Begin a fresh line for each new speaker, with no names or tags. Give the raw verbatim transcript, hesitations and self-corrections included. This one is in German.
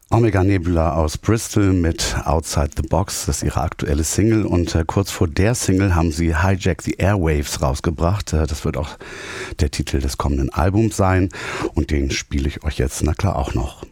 Omega Nebula aus Bristol mit Outside the Box, das ist ihre aktuelle Single und äh, kurz vor der Single haben sie Hijack the Airwaves rausgebracht. Äh, das wird auch der Titel des kommenden Albums sein und den spiele ich euch jetzt na klar auch noch.